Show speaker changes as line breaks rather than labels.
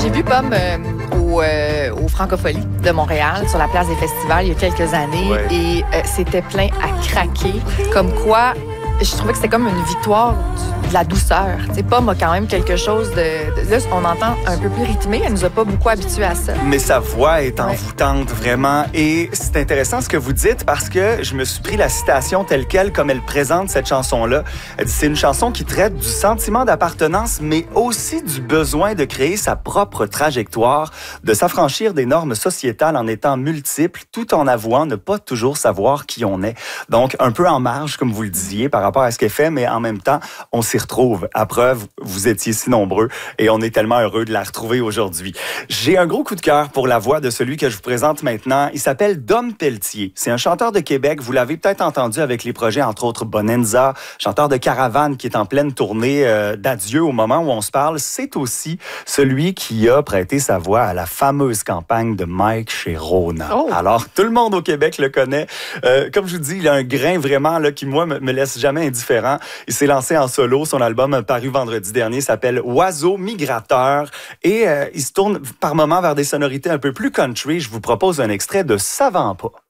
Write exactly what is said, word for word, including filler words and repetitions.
j'ai vu Pomme euh, au, euh, au Francophonie de Montréal, sur la place des festivals, il y a quelques années.
Ouais.
Et euh, c'était plein à craquer. Comme quoi, je trouvais que c'était comme une victoire du, de la douceur. Tu sais, Pomme a quand même quelque chose de, de... Là, on entend un peu plus rythmé. Elle nous a pas beaucoup habitués à ça.
Mais sa voix est
Ouais.
envoûtante, vraiment. Et c'est intéressant ce que vous dites parce que je me suis pris la citation telle quelle, comme elle présente cette chanson-là. Elle dit, c'est une chanson qui traite du sentiment d'appartenance, mais aussi du besoin de créer sa propre trajectoire, de s'affranchir des normes sociétales en étant multiples, tout en avouant ne pas toujours savoir qui on est. Donc, un peu en marge, comme vous le disiez, par rapport à ce qu'elle fait, mais en même temps, on s'y retrouve. À preuve, vous étiez si nombreux et on est tellement heureux de la retrouver aujourd'hui. J'ai un gros coup de cœur pour la voix de celui que je vous présente maintenant. Il s'appelle Dom Pelletier. C'est un chanteur de Québec. Vous l'avez peut-être entendu avec les projets, entre autres, Bonanza, chanteur de Caravane qui est en pleine tournée euh, d'adieu au moment où on se parle. C'est aussi celui qui a prêté sa voix à la fameuse campagne de Mike chez Rona.
Oh.
Alors, tout le monde au Québec le connaît. Euh, comme je vous dis, il a un grain vraiment là, qui, moi, me, me laisse jamais indifférent. Il s'est lancé en solo. Son album paru vendredi dernier s'appelle Oiseau migrateur et euh, il se tourne par moments vers des sonorités un peu plus country. Je vous propose un extrait de Savant pas.